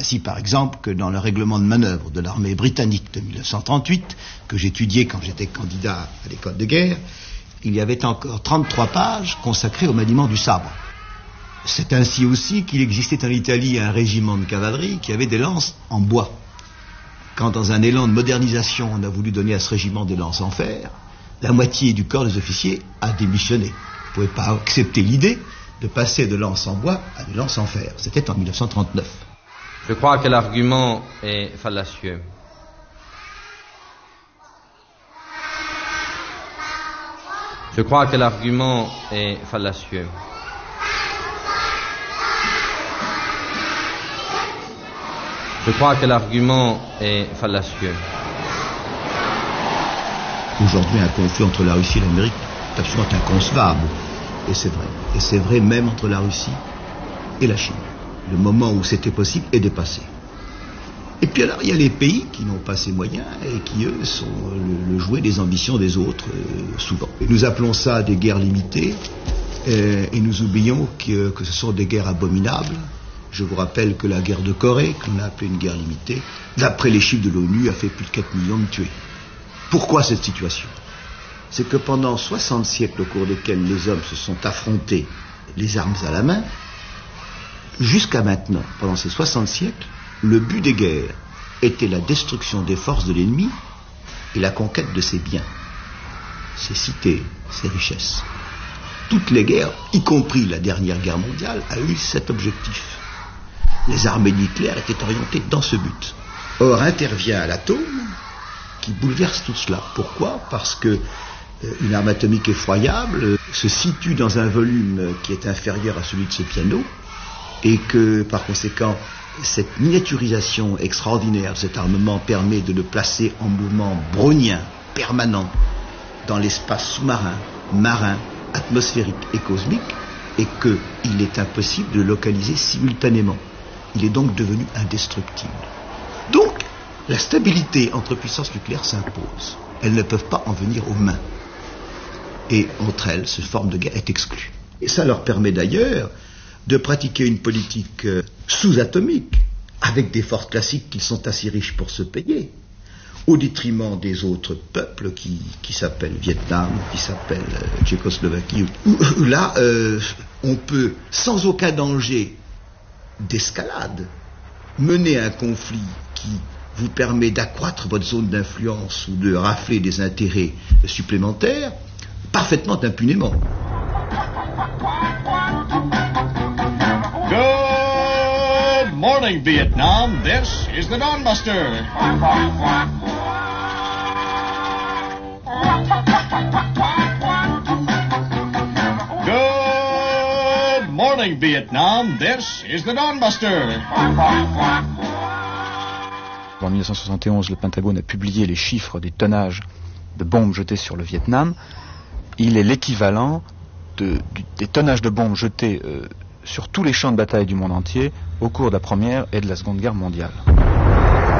ainsi par exemple que dans le règlement de manœuvre de l'armée britannique de 1938, que j'étudiais quand j'étais candidat à l'école de guerre, il y avait encore 33 pages consacrées au maniement du sabre. C'est ainsi aussi qu'il existait en Italie un régiment de cavalerie qui avait des lances en bois. Quand dans un élan de modernisation on a voulu donner à ce régiment des lances en fer, la moitié du corps des officiers a démissionné. Vous ne pouvez pas accepter l'idée de passer de lances en bois à des lances en fer. C'était en 1939. Je crois que l'argument est fallacieux. Je crois que l'argument est fallacieux. Je crois que l'argument est fallacieux. Aujourd'hui, un conflit entre la Russie et l'Amérique est absolument inconcevable. Et c'est vrai. Et c'est vrai même entre la Russie et la Chine. Le moment où c'était possible est dépassé. Et puis alors, il y a les pays qui n'ont pas ces moyens et qui, eux, sont le jouet des ambitions des autres, souvent. Et nous appelons ça des guerres limitées, et nous oublions que ce sont des guerres abominables. Je vous rappelle que la guerre de Corée, que l'on a appelée une guerre limitée, d'après les chiffres de l'ONU, a fait plus de 4 millions de tués. Pourquoi cette situation ? C'est que pendant 60 siècles au cours desquels les hommes se sont affrontés les armes à la main, jusqu'à maintenant, pendant ces 60 siècles, le but des guerres était la destruction des forces de l'ennemi et la conquête de ses biens, ses cités, ses richesses. Toutes les guerres, y compris la dernière guerre mondiale, a eu cet objectif. Les armées nucléaires étaient orientées dans ce but. Or, intervient l'atome qui bouleverse tout cela. Pourquoi ? Parce que une arme atomique effroyable se situe dans un volume qui est inférieur à celui de ce piano et que, par conséquent, cette miniaturisation extraordinaire de cet armement permet de le placer en mouvement brownien, permanent, dans l'espace sous-marin, marin, atmosphérique et cosmique, et qu'il est impossible de le localiser simultanément. Il est donc devenu indestructible. Donc, la stabilité entre puissances nucléaires s'impose. Elles ne peuvent pas en venir aux mains. Et entre elles, cette forme de guerre est exclue. Et ça leur permet d'ailleurs de pratiquer une politique sous-atomique, avec des forces classiques qui sont assez riches pour se payer, au détriment des autres peuples qui s'appellent Vietnam, qui s'appellent Tchécoslovaquie, où là, on peut, sans aucun danger d'escalade, mener un conflit qui vous permet d'accroître votre zone d'influence ou de rafler des intérêts supplémentaires, parfaitement impunément. Good morning, Vietnam. This is the Dawnbuster. Good morning, Vietnam. This is the Dawnbuster. En 1971, le Pentagone a publié les chiffres des tonnages de bombes jetées sur le Vietnam. Il est l'équivalent des tonnages de bombes jetées sur tous les champs de bataille du monde entier au cours de la Première et de la Seconde Guerre mondiale.